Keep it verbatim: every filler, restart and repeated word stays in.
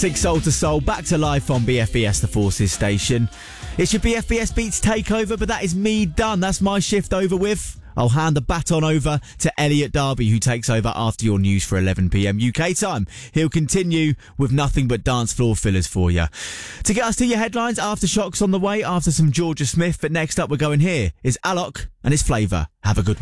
Soul to Soul, back to life on B F B S The Forces station. It's your B F B S Beats takeover, but that is me done. That's my shift over with. I'll hand the baton over to Elliot Darby, who takes over after your news for eleven p.m. U K time. He'll continue with nothing but dance floor fillers for you. To get us to your headlines, Aftershocks on the way after some Georgia Smith, but next up we're going here is Alok and his Flavour. Have a good one.